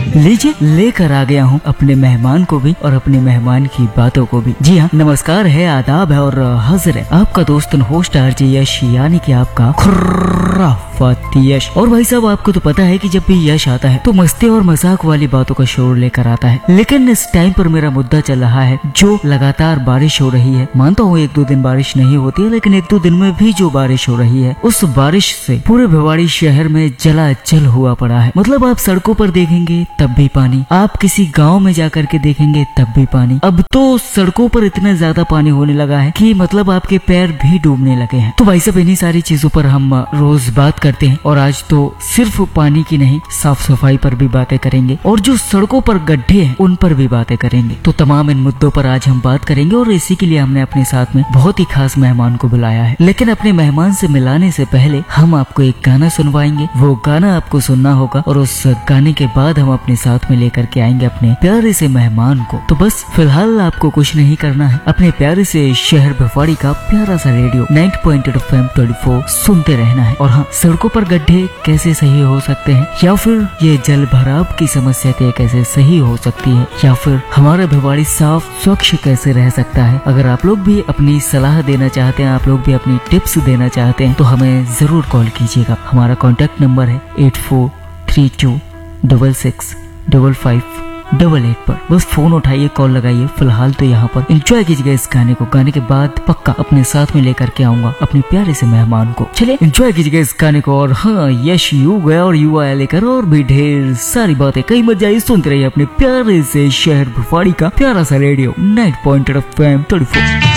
लीजिए लेकर आ गया हूँ अपने मेहमान को भी और अपने मेहमान की बातों को भी। जी हाँ, नमस्कार है, आदाब है और हाजिर है आपका दोस्त होस्ट आरजे यश, यानी कि आपका खुर्राफाती यश। और भाई साहब, आपको तो पता है कि जब भी यश आता है तो मस्ती और मजाक वाली बातों का शोर लेकर आता है, लेकिन इस टाइम पर मेरा मुद्दा चल रहा है जो लगातार बारिश हो रही है। मानता हूँ 1-2 दिन बारिश नहीं होती है, लेकिन 1-2 दिन में भी जो बारिश हो रही है उस बारिश से पूरे भिवाड़ी शहर में जलाजल हुआ पड़ा है। मतलब आप सड़कों पर देखेंगे तब भी पानी, आप किसी गांव में जाकर के देखेंगे तब भी पानी। अब तो सड़कों पर इतना ज्यादा पानी होने लगा है कि मतलब आपके पैर भी डूबने लगे हैं। तो भाई साहब, इन्हीं सारी चीजों पर हम रोज बात करते हैं और आज तो सिर्फ पानी की नहीं, साफ सफाई पर भी बातें करेंगे और जो सड़कों पर गड्ढे हैं उन पर भी बातें करेंगे। तो तमाम इन मुद्दों पर आज हम बात करेंगे और इसी के लिए हमने अपने साथ में बहुत ही खास मेहमान को बुलाया है। लेकिन अपने मेहमान से मिलाने से पहले हम आपको एक गाना सुनवाएंगे। वो गाना आपको सुनना होगा और उस गाने के बाद हम अपने साथ में लेकर के आएंगे अपने प्यारे से मेहमान को। तो बस फिलहाल आपको कुछ नहीं करना है, अपने प्यारे से शहर भिवाड़ी का प्यारा सा रेडियो 90.8 FM 24 सुनते रहना है। और हाँ, सड़कों पर गड्ढे कैसे सही हो सकते हैं, या फिर ये जल भराव की समस्या कैसे सही हो सकती है, या फिर हमारा भिवाड़ी साफ स्वच्छ कैसे रह सकता है। अगर आप लोग भी अपनी सलाह देना चाहते हैं, आप लोग भी अपनी टिप्स देना चाहते हैं तो हमें जरूर कॉल कीजिएगा। हमारा कॉन्टेक्ट नंबर है 8432665588 पर। बस फोन उठाइए, कॉल लगाइए। फिलहाल तो यहाँ पर एंजॉय कीजिएगा इस गाने को। गाने के बाद पक्का अपने साथ में लेकर के आऊंगा अपने प्यारे से मेहमान को। चलिए एंजॉय कीजिएगा इस गाने को। और हाँ, यश यू गया और यू आया लेकर और भी ढेर सारी बातें, कई मजा आई, सुनते रहिए अपने प्यारे से शहर भिवाड़ी का प्यारा सा रेडियो 90.8 FM 24।